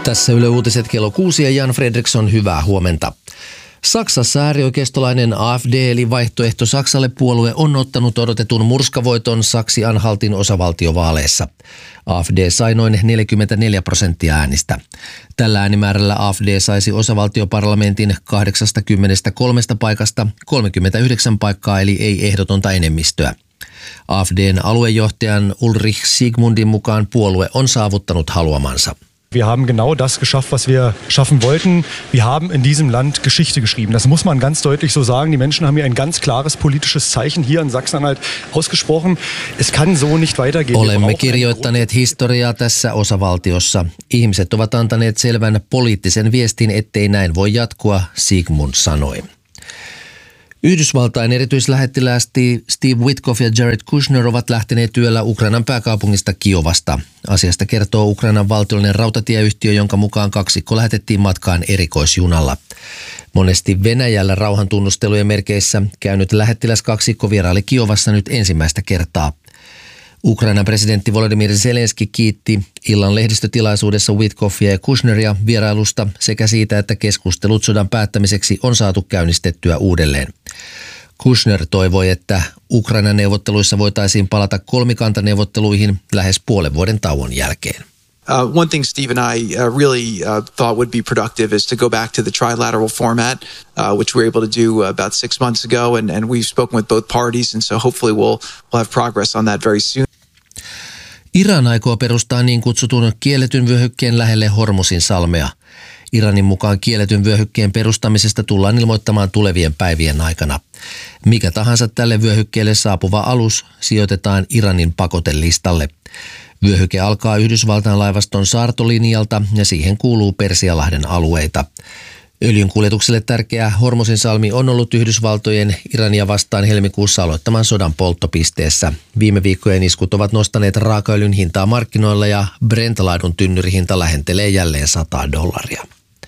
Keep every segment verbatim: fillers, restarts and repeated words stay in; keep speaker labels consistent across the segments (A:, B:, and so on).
A: Tässä Yle Uutiset kello kuusi ja Jan Fredriksson, hyvää huomenta. Saksassa äärioikeistolainen A F D eli Vaihtoehto Saksalle -puolue on ottanut odotetun murskavoiton Saksi-Anhaltin osavaltiovaaleissa. A F D sai noin neljäkymmentäneljä prosenttia äänistä. Tällä äänimäärällä A F D saisi osavaltioparlamentin kahdeksankymmentäkolme paikasta kolmekymmentäyhdeksän paikkaa eli ei ehdotonta enemmistöä. A F D:n aluejohtajan Ulrich Siegmundin mukaan puolue on saavuttanut haluamansa.
B: Wir haben genau das geschafft, was wir schaffen wollten. Wir haben in diesem Land Geschichte geschrieben. Das muss man ganz deutlich so sagen. Die Menschen haben hier ein ganz klares politisches Zeichen hier in Sachsen-Anhalt ausgesprochen. Es kann so nicht weitergehen.
A: Olemme kirjoittaneet historiaa tässä osavaltiossa. Ihmiset ovat antaneet selvän poliittisen viestin, ettei näin voi jatkua, Siegmund sanoi. Yhdysvaltain erityislähettilästi Steve Witkoff ja Jared Kushner ovat lähteneet yöllä Ukrainan pääkaupungista Kiovasta. Asiasta kertoo Ukrainan valtiollinen rautatieyhtiö, jonka mukaan kaksikko lähetettiin matkaan erikoisjunalla. Monesti Venäjällä rauhantunnustelujen merkeissä käynyt lähettiläskaksikko vieraili Kiovassa nyt ensimmäistä kertaa. Ukrainan presidentti Volodymyr Zelenski kiitti illan lehdistötilaisuudessa Witkoffia ja Kushneria vierailusta sekä siitä, että keskustelut sodan päättämiseksi on saatu käynnistettyä uudelleen. Kushner toivoi, että Ukrainan neuvotteluissa voitaisiin palata kolmikantaneuvotteluihin lähes puolen vuoden tauon jälkeen.
C: Uh, one thing Steve and I uh, really uh, thought would be productive is to go back to the trilateral format, uh, which we were able to do about six months ago, and, and we've spoken with both parties, and so hopefully we'll, we'll have progress on that very soon.
A: Iran aikoo perustaa niin kutsutun kielletyn vyöhykkeen lähelle Hormuzin salmea. Iranin mukaan kielletyn vyöhykkeen perustamisesta tullaan ilmoittamaan tulevien päivien aikana. Mikä tahansa tälle vyöhykkeelle saapuva alus sijoitetaan Iranin pakotelistalle. Vyöhyke alkaa Yhdysvaltain laivaston saartolinjalta ja siihen kuuluu Persialahden alueita. Öljyn kuljetukselle tärkeä Hormuzin salmi on ollut Yhdysvaltojen Irania vastaan helmikuussa aloittaman sodan polttopisteessä. Viime viikkojen iskut ovat nostaneet raakaöljyn hintaa markkinoilla ja Brent-laadun tynnyrihinta lähentelee jälleen sata dollaria.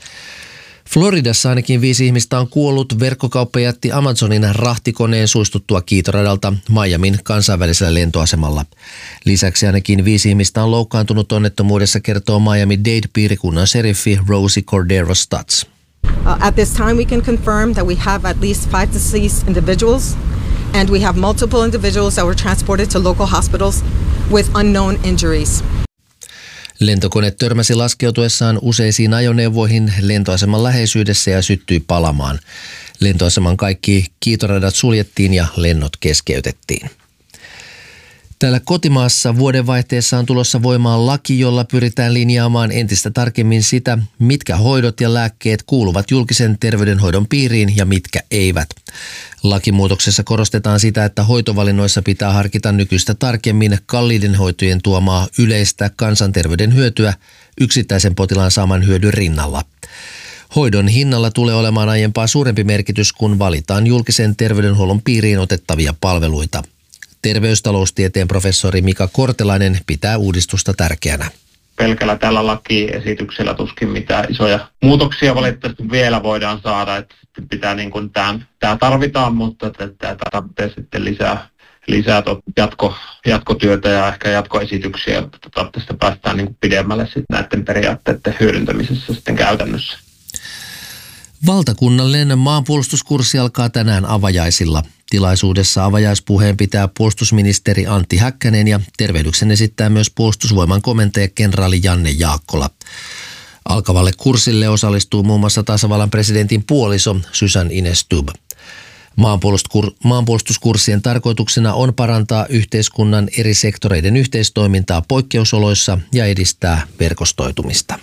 A: Floridassa ainakin viisi ihmistä on kuollut verkkokauppajätti Amazonin rahtikoneen suistuttua kiitoradalta Miamin kansainvälisellä lentoasemalla. Lisäksi ainakin viisi ihmistä on loukkaantunut onnettomuudessa, kertoo Miami-Dade-piirikunnan sheriffi Rosie Cordero Stutz.
D: Uh, at this time we can confirm that we have at least five deceased individuals and we have multiple individuals that were transported to local hospitals with unknown injuries.
A: Lentokone törmäsi laskeutuessaan useisiin ajoneuvoihin lentoaseman läheisyydessä ja syttyi palamaan. Lentoaseman kaikki kiitoradat suljettiin ja lennot keskeytettiin. Täällä kotimaassa vuodenvaihteessa on tulossa voimaan laki, jolla pyritään linjaamaan entistä tarkemmin sitä, mitkä hoidot ja lääkkeet kuuluvat julkisen terveydenhoidon piiriin ja mitkä eivät. Lakimuutoksessa korostetaan sitä, että hoitovalinnoissa pitää harkita nykyistä tarkemmin kalliiden hoitojen tuomaa yleistä kansanterveyden hyötyä yksittäisen potilaan saaman hyödyn rinnalla. Hoidon hinnalla tulee olemaan aiempaa suurempi merkitys, kun valitaan julkisen terveydenhuollon piiriin otettavia palveluita. Terveystaloustieteen professori Mika Kortelainen pitää uudistusta tärkeänä.
E: Pelkällä tällä lakiesityksellä tuskin mitään isoja muutoksia valitettavasti vielä voidaan saada. Että pitää niin kuin tämä, tämä tarvitaan, mutta tämä tarvitsee sitten lisää, lisää jatko, jatkotyötä ja ehkä jatkoesityksiä, jotta tästä päästään niin kuin pidemmälle sitten näiden periaatteiden hyödyntämisessä sitten käytännössä.
A: Valtakunnallinen maanpuolustuskurssi alkaa tänään avajaisilla. Tilaisuudessa avajaispuheen pitää puolustusministeri Antti Häkkänen ja tervehdyksen esittää myös puolustusvoiman komentaja kenraali Janne Jaakkola. Alkavalle kurssille osallistuu muun muassa tasavallan presidentin puoliso Susan Ines Stubb. Maanpuolustuskurssien tarkoituksena on parantaa yhteiskunnan eri sektoreiden yhteistoimintaa poikkeusoloissa ja edistää verkostoitumista.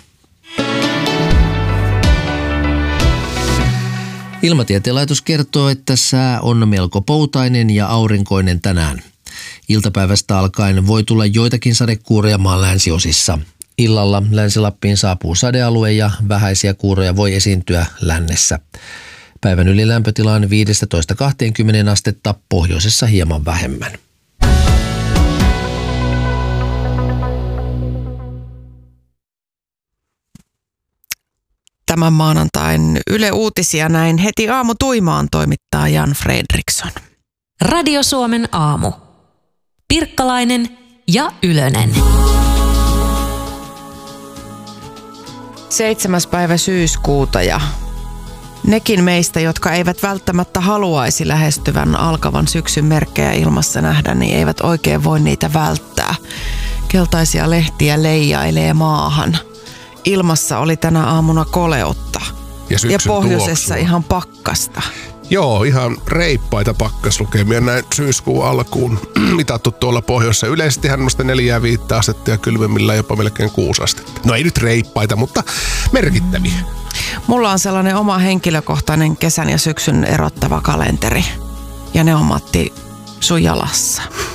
A: Ilmatieteen laitos kertoo, että sää on melko poutainen ja aurinkoinen tänään. Iltapäivästä alkaen voi tulla joitakin sadekuuroja maan länsiosissa. Illalla Länsi-Lappiin saapuu sadealue ja vähäisiä kuuroja voi esiintyä lännessä. Päivän yli lämpötila on viisitoista kaksikymmentä astetta, pohjoisessa hieman vähemmän.
F: Tämän maanantain Yle Uutisia näin heti aamu tuimaan toimittaa Jan Fredriksson.
G: Radio Suomen aamu. Pirkkalainen ja Ylönen.
F: seitsemäs päivä syyskuuta ja nekin meistä, jotka eivät välttämättä haluaisi lähestyvän alkavan syksyn merkkejä ilmassa nähdä, niin eivät oikein voi niitä välttää. Keltaisia lehtiä leijailee maahan. Ilmassa oli tänä aamuna koleutta.
H: Ja,
F: ja pohjoisessa
H: tuoksua.
F: Ihan pakkasta.
H: Joo, ihan reippaita pakkaslukemia näin syyskuun alkuun mitattu tuolla pohjoisessa. Yleisesti ihan neljää viittä astetta ja kylmemmillä jopa melkein kuusi astetta. No ei nyt reippaita, mutta merkittäviä.
F: Mulla on sellainen oma henkilökohtainen kesän ja syksyn erottava kalenteri. Ja ne on, Matti, sun jalassa.